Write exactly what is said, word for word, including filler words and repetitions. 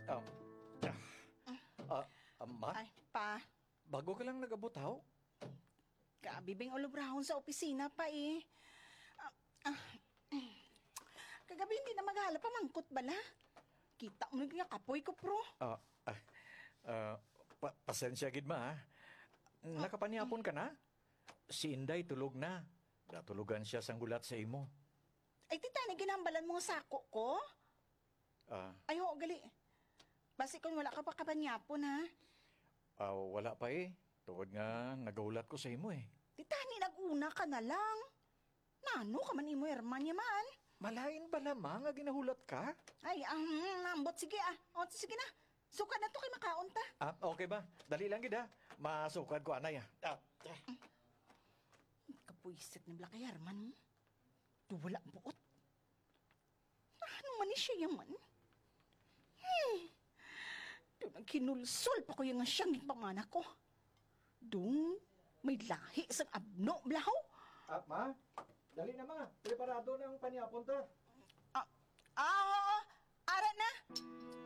Um, ah, ah, ah, ma, Ay, pa, bago ka lang nag-abutaw? kabibing ulubrahon sa opisina pa eh. Ah, ah, mm. Kagabi hindi na maghala pa mangkot bala. Kita mo nga kapoy ko, pro. Ah, ah, ah, pa pasensya gid ma, ha? Nakapanyapon ka na? Si Inday tulog na. Natulugan siya sang gulat sa imo. Ay, tita, ginambalan mo nga sako ko? Ah, Ay, oo, gali. Basi kung wala ka pa kabanyapon, ha? ah, wala pa eh. Tuod nga nagahulat ko sa imo eh. Tita, ni nag-una ka na lang. Nano ka man imo, Herman, yaman. Malain ba lamang nga ginahulat ka? Ay, ah, um, nambot, sige ah. O, sige na. Suka na to kay makaon ta. Ah, okay ba? Dali lang gid ha. Masukad ko anay ah. Ah, ah. Kapuisit ni Blakay, Herman. Wala ang buot. Ano man ni siya yaman? Hmm. Doon ang kinulsol pa ko yung siyang ipamana ko. Doon, may lahi sa abno, blahaw. Ah, ma, dali na ma. Preparado ng panyapon ta.